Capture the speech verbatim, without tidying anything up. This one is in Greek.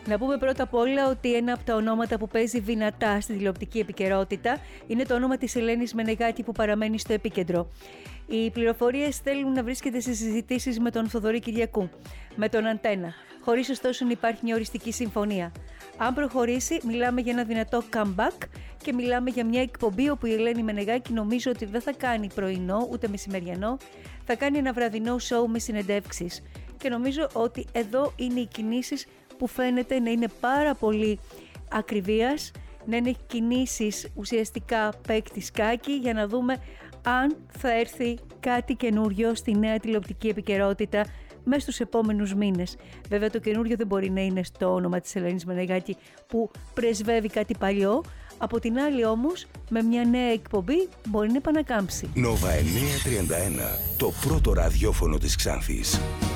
Να πούμε πρώτα απ' όλα ότι ένα από τα ονόματα που παίζει δυνατά στη τηλεοπτική επικαιρότητα είναι το όνομα της Ελένης Μενεγάκη, που παραμένει στο επίκεντρο. Οι πληροφορίες θέλουν να βρίσκεται σε συζητήσεις με τον Θοδωρή Κυριακού, με τον Αντένα, χωρίς ωστόσο να υπάρχει μια οριστική συμφωνία. Αν προχωρήσει, μιλάμε για ένα δυνατό comeback και μιλάμε για μια εκπομπή όπου η Ελένη Μενεγάκη νομίζω ότι δεν θα κάνει πρωινό ούτε μεσημεριανό, θα κάνει ένα βραδινό show με συνεντεύξεις. Και νομίζω ότι εδώ είναι οι κινήσεις που φαίνεται να είναι πάρα πολύ ακριβίας, να είναι κινήσεις ουσιαστικά παίκτη σκάκι, για να δούμε αν θα έρθει κάτι καινούριο στη νέα τηλεοπτική επικαιρότητα μέσα στους επόμενους μήνες. Βέβαια το καινούριο δεν μπορεί να είναι στο όνομα της Ελένης Μενεγάκη, που πρεσβεύει κάτι παλιό. Από την άλλη όμως, με μια νέα εκπομπή μπορεί να επανακάμψει. Nova εννιακόσια τριάντα ένα, το πρώτο ραδιόφωνο της Ξάνθης.